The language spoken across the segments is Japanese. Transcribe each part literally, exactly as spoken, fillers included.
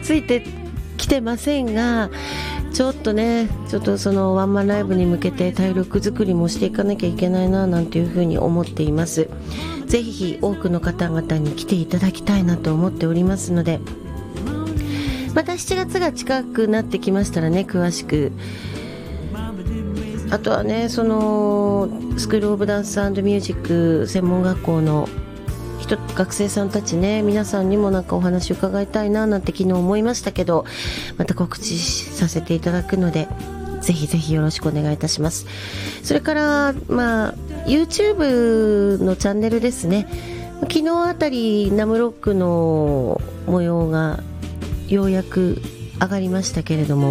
ついてきてませんが、ちょっとねちょっとそのワンマンライブに向けて体力作りもしていかなきゃいけないななんていうふうに思っています。ぜひ多くの方々に来ていただきたいなと思っておりますので、またしちがつが近くなってきましたらね、詳しく、あとはねそのスクールオブダンス&ミュージック専門学校の人学生さんたちね、皆さんにもなんかお話伺いたいななんて昨日思いましたけど、また告知させていただくのでぜひぜひよろしくお願いいたします。それからまあ YouTube のチャンネルですね、昨日あたりナムロックの模様がようやく上がりましたけれども、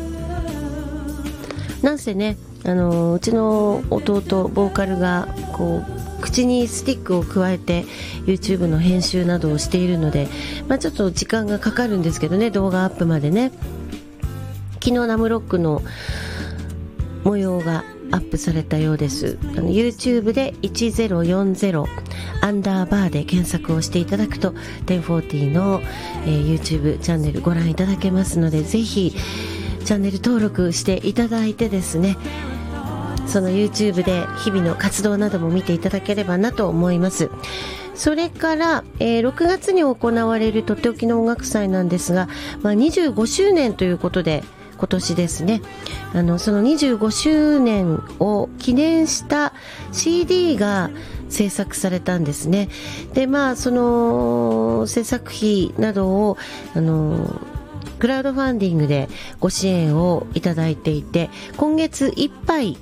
なんせねあのうちの弟ボーカルがこう口にスティックを加えて YouTube の編集などをしているので、まあ、ちょっと時間がかかるんですけどね、動画アップまでね。昨日ナムロックの模様がアップされたようです。あの YouTube でいちぜろよんぜろアンダーバーで検索をしていただくとテンフォーティーの、えー、YouTube チャンネルご覧いただけますので、ぜひチャンネル登録していただいてですね、その YouTube で日々の活動なども見ていただければなと思います。それから、えー、ろくがつに行われるとっておきの音楽祭なんですが、まあ、にじゅうごしゅうねんということで今年ですね、あのそのにじゅうごしゅうねんを記念した シーディー が制作されたんですね。でまあその制作費などをあのクラウドファンディングでご支援をいただいていて、今月いっぱい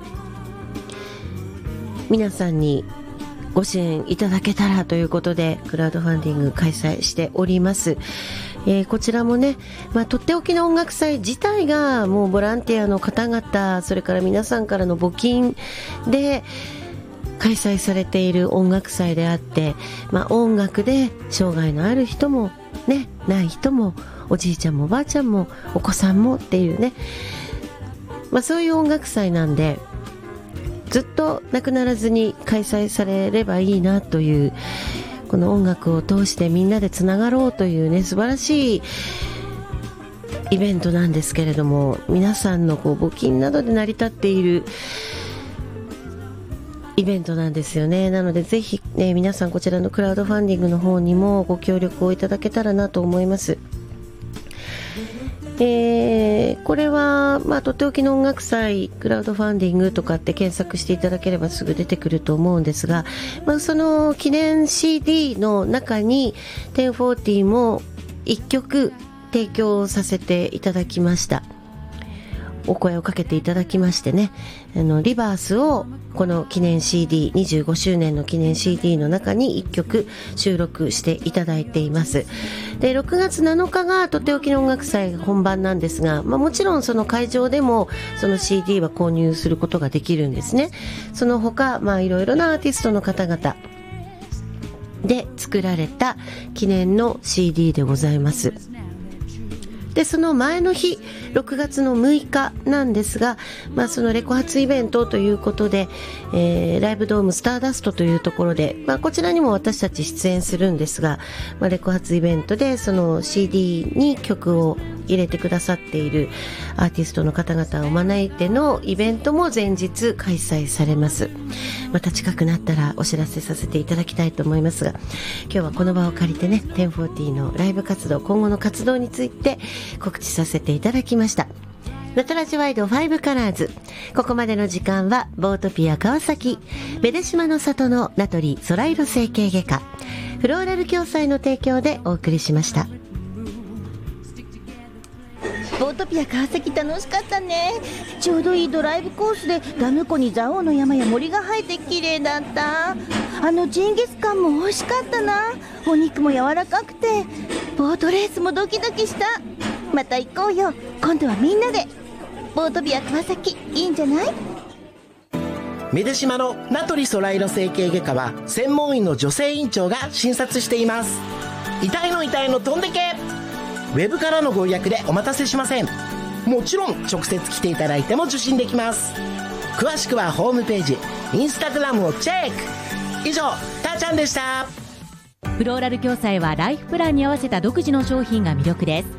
皆さんにご支援いただけたらということでクラウドファンディング開催しております。えー、こちらもね、まあ、とっておきの音楽祭自体がもうボランティアの方々、それから皆さんからの募金で開催されている音楽祭であって、まあ、音楽で障害のある人もね、ない人もおじいちゃんもおばあちゃんもお子さんもっていうね、まあ、そういう音楽祭なんでずっとなくならずに開催されればいいなという、この音楽を通してみんなでつながろうというね素晴らしいイベントなんですけれども、皆さんのこう募金などで成り立っているイベントなんですよね。なのでぜひ、ね、皆さんこちらのクラウドファンディングの方にもご協力をいただけたらなと思います。えー、これは、まあ、とっておきの音楽祭クラウドファンディングとかって検索していただければすぐ出てくると思うんですが、まあ、その記念 シーディー の中にテンフォーティーもいっきょく提供させていただきました。お声をかけていただきましてね、あのリバースをこの記念 シーディー にじゅうごしゅうねんの記念 シーディー の中にいっきょく収録していただいています。でろくがつなのかがとっておきの音楽祭本番なんですが、まあ、もちろんその会場でもその シーディー は購入することができるんですね。その他、まあ、いろいろなアーティストの方々で作られた記念の シーディー でございます。でその前の日ろくがつのむいかなんですが、まあ、そのレコ発イベントということで、えー、ライブドームスターダストというところで、まあ、こちらにも私たち出演するんですが、まあ、レコ発イベントでその シーディー に曲を入れてくださっているアーティストの方々を招いてのイベントも前日開催されます。また近くなったらお知らせさせていただきたいと思いますが、今日はこの場を借りてね、テンフォーティーのライブ活動、今後の活動について告知させていただきました。ナトラジワイドファイブカラーズ、ここまでの時間はボートピア川崎、ベデシマの里のナトリソライロ整形外科、フローラル共済の提供でお送りしました。 ボートピア川崎楽しかったね。ちょうどいいドライブコースでダム湖に蔵王の山や森が生えて綺麗だった。あのジンギスカンも美味しかったな。お肉も柔らかくて、ボートレースもドキドキした。また行こうよ、今度はみんなで。ボートピア川崎いいんじゃない？ メデシマの名取ソライロ整形外科は専門医の女性院長が診察しています。痛いの痛いの飛んでけ。ウェブからのご予約でお待たせしません。もちろん直接来ていただいても受診できます。詳しくはホームページ、インスタグラムをチェック。以上、たーちゃんでした。 フローラル共済はライフプランに合わせた独自の商品が魅力です。